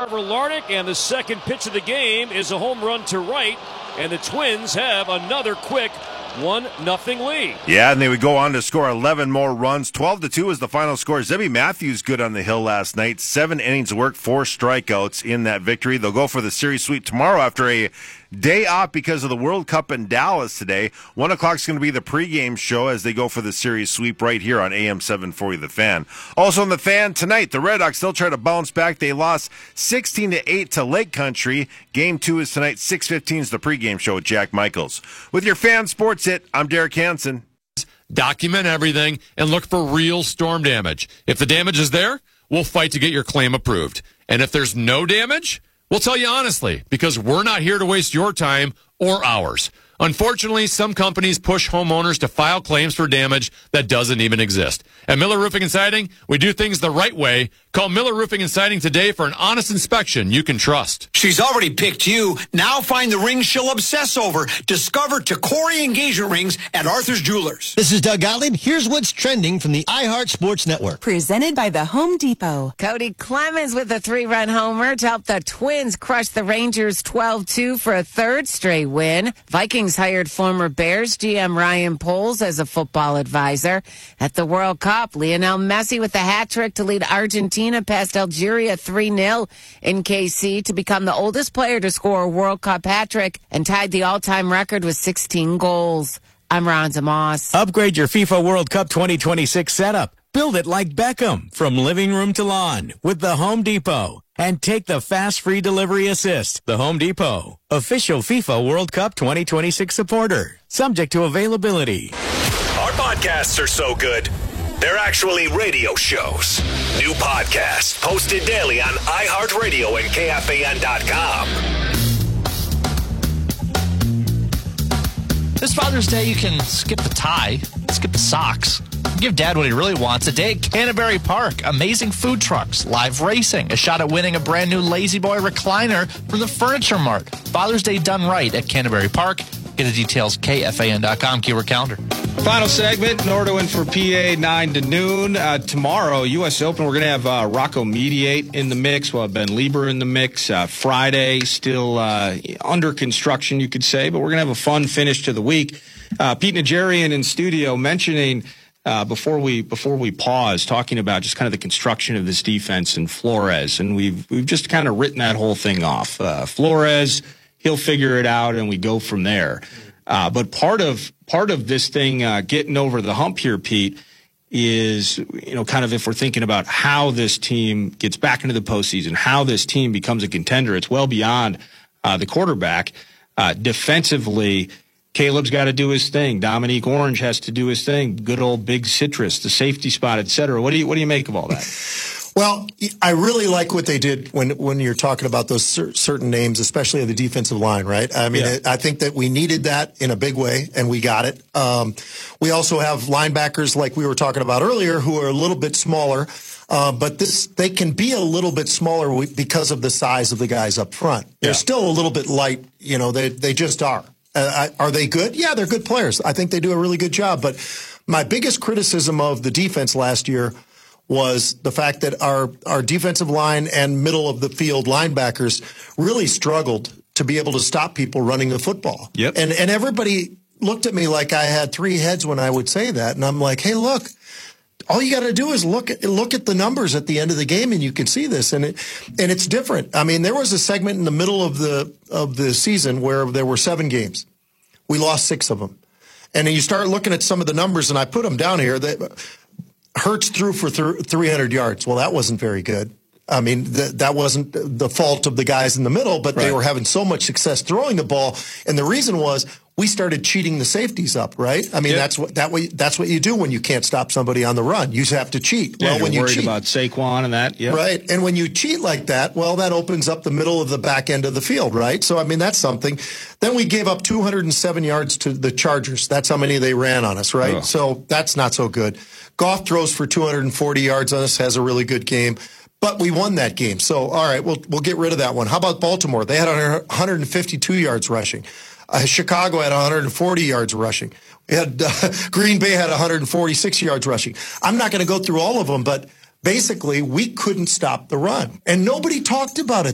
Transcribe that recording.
Carver Larnach, and the second pitch of the game is a home run to right, and the Twins have another quick 1-0 lead. Yeah, and they would go on to score 11 more runs. 12-2 is the final score. Zebby Matthews good on the hill last night. 7 innings of work, 4 strikeouts in that victory. They'll go for the series sweep tomorrow after a day off because of the World Cup in Dallas today. 1 o'clock is going to be the pregame show as they go for the series sweep right here on AM 740 The Fan. Also on The Fan tonight, the Red Hawks still try to bounce back. They lost 16-8 to Lake Country. Game 2 is tonight. 6:15 is the pregame show with Jack Michaels. With your Fan Sports Hit, I'm Derek Hansen. Document everything and look for real storm damage. If the damage is there, we'll fight to get your claim approved. And if there's no damage, we'll tell you honestly, because we're not here to waste your time or ours. Unfortunately, some companies push homeowners to file claims for damage that doesn't even exist. At Miller Roofing and Siding, we do things the right way. Call Miller Roofing and Siding today for an honest inspection you can trust. She's already picked you. Now find the ring she'll obsess over. Discover Tacori engagement rings at Arthur's Jewelers. This is Doug Gottlieb. Here's what's trending from the iHeart Sports Network. Presented by the Home Depot. Cody Clemens with a 3-run homer to help the Twins crush the Rangers 12-2 for a third straight win. Vikings hired former Bears GM Ryan Poles as a football advisor. At the World Cup, Lionel Messi with a hat trick to lead Argentina past Algeria 3-0 in KC to become the oldest player to score a World Cup hat trick and tied the all-time record with 16 goals. I'm Ronza Moss. Upgrade your FIFA World Cup 2026 setup. Build it like Beckham from living room to lawn with the Home Depot. And take the fast free delivery assist. The Home Depot, official FIFA World Cup 2026 supporter. Subject to availability. Our podcasts are so good, they're actually radio shows. New podcasts posted daily on iHeartRadio and KFAN.com. This Father's Day, you can skip the tie, skip the socks. Give Dad what he really wants. A day at Canterbury Park. Amazing food trucks, live racing, a shot at winning a brand new Lazy Boy recliner from the Furniture Mart. Father's Day done right at Canterbury Park. Get the details, KFAN.com, keyword calendar. Final segment, Nordo for PA, 9 to noon. Tomorrow, U.S. Open, we're going to have Rocco Mediate in the mix. We'll have Ben Lieber in the mix. Friday, still under construction, you could say, but we're going to have a fun finish to the week. Pete Najarian in studio mentioning before we pause, talking about just kind of the construction of this defense and Flores, and we've just kind of written that whole thing off. Flores, he'll figure it out, and we go from there. But part of this thing getting over the hump here, Pete, is kind of if we're thinking about how this team gets back into the postseason, how this team becomes a contender. It's well beyond the quarterback. Defensively, Caleb's got to do his thing. Dominique Orange has to do his thing. Good old Big Citrus, the safety spot, et cetera. What do you make of all that? Well, I really like what they did when you're talking about those certain names, especially of the defensive line, right? I mean, yeah. I think that we needed that in a big way, and we got it. We also have linebackers like we were talking about earlier who are a little bit smaller, but they can be a little bit smaller because of the size of the guys up front. They're still a little bit light. They just are. Are they good? Yeah, they're good players. I think they do a really good job. But my biggest criticism of the defense last year was the fact that our defensive line and middle of the field linebackers really struggled to be able to stop people running the football. Yep. And everybody looked at me like I had 3 heads when I would say that. And I'm like, hey, look, all you got to do is look at the numbers at the end of the game, and you can see this. And it's different. I mean, there was a segment in the middle of the season where there were 7 games. We lost 6 of them. And then you start looking at some of the numbers, and I put them down here. Hurts threw for 300 yards. Well, that wasn't very good. I mean, that wasn't the fault of the guys in the middle, but they were having so much success throwing the ball. And the reason was we started cheating the safeties up, right? I mean, that's what you do when you can't stop somebody on the run. You have to cheat. Yeah, well, when you're you worried cheat about Saquon and that, right? And when you cheat like that, well, that opens up the middle of the back end of the field, right? So I mean, that's something. Then we gave up 207 yards to the Chargers. That's how many they ran on us, right? Oh. So that's not so good. Goff throws for 240 yards on us, has a really good game. But we won that game. So, all right, we'll get rid of that one. How about Baltimore? They had 152 yards rushing. Chicago had 140 yards rushing. We had Green Bay had 146 yards rushing. I'm not going to go through all of them, but basically we couldn't stop the run. And nobody talked about it